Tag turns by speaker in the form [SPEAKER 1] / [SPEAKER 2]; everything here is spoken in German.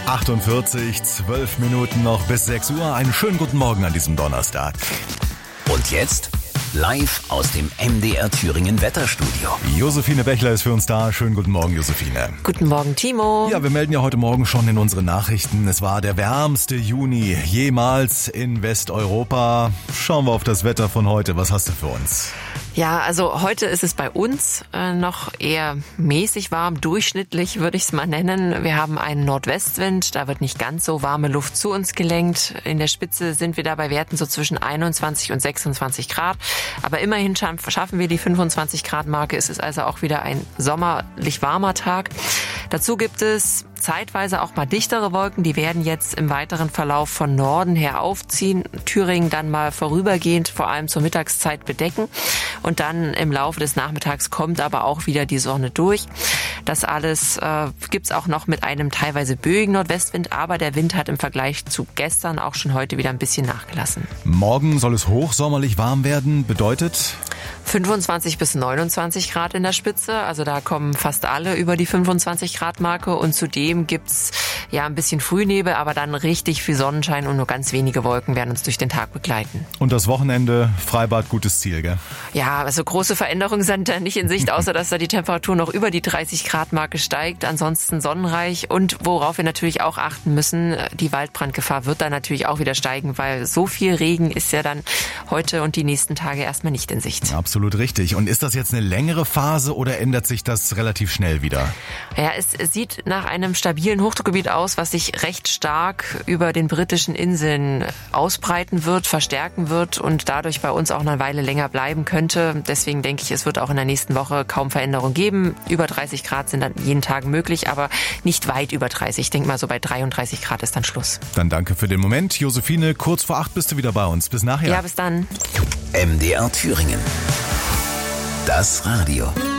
[SPEAKER 1] 48, 12 Minuten noch bis 6 Uhr. Einen schönen guten Morgen an diesem Donnerstag.
[SPEAKER 2] Und jetzt live aus dem MDR Thüringen Wetterstudio.
[SPEAKER 1] Josephine Bechler ist für uns da. Schönen guten Morgen, Josephine.
[SPEAKER 3] Guten Morgen, Timo.
[SPEAKER 1] Ja, wir melden ja heute Morgen schon in unseren Nachrichten. Es war der wärmste Juni jemals in Westeuropa. Schauen wir auf das Wetter von heute. Was hast du für uns?
[SPEAKER 3] Ja, also heute ist es bei uns noch eher mäßig warm, durchschnittlich würde ich es mal nennen. Wir haben einen Nordwestwind, da wird nicht ganz so warme Luft zu uns gelenkt. In der Spitze sind wir da bei Werten so zwischen 21 und 26 Grad. Aber immerhin schaffen wir die 25 Grad Marke. Es ist also auch wieder ein sommerlich warmer Tag. Dazu gibt es zeitweise auch mal dichtere Wolken, die werden jetzt im weiteren Verlauf von Norden her aufziehen, Thüringen dann mal vorübergehend, vor allem zur Mittagszeit bedecken und dann im Laufe des Nachmittags kommt aber auch wieder die Sonne durch. Das alles gibt's auch noch mit einem teilweise böigen Nordwestwind, aber der Wind hat im Vergleich zu gestern auch schon heute wieder ein bisschen nachgelassen.
[SPEAKER 1] Morgen soll es hochsommerlich warm werden, bedeutet
[SPEAKER 3] 25 bis 29 Grad in der Spitze, also da kommen fast alle über die 25 Grad Marke und zudem gibt's ja ein bisschen Frühnebel, aber dann richtig viel Sonnenschein und nur ganz wenige Wolken werden uns durch den Tag begleiten.
[SPEAKER 1] Und das Wochenende, Freibad, gutes Ziel, gell?
[SPEAKER 3] Ja, also große Veränderungen sind da nicht in Sicht, außer dass da die Temperatur noch über die 30 Grad Marke steigt, ansonsten sonnenreich und worauf wir natürlich auch achten müssen, die Waldbrandgefahr wird da natürlich auch wieder steigen, weil so viel Regen ist ja dann heute und die nächsten Tage erstmal nicht in Sicht.
[SPEAKER 1] Absolut richtig. Und ist das jetzt eine längere Phase oder ändert sich das relativ schnell wieder?
[SPEAKER 3] Ja, es sieht nach einem stabilen Hochdruckgebiet aus, was sich recht stark über den britischen Inseln ausbreiten wird, verstärken wird und dadurch bei uns auch eine Weile länger bleiben könnte. Deswegen denke ich, es wird auch in der nächsten Woche kaum Veränderung geben. Über 30 Grad sind dann jeden Tag möglich, aber nicht weit über 30. Ich denke mal, so bei 33 Grad ist dann Schluss.
[SPEAKER 1] Dann danke für den Moment. Josephine, kurz vor 8 bist du wieder bei uns. Bis nachher.
[SPEAKER 3] Ja, bis dann.
[SPEAKER 2] MDR Thüringen. Das Radio.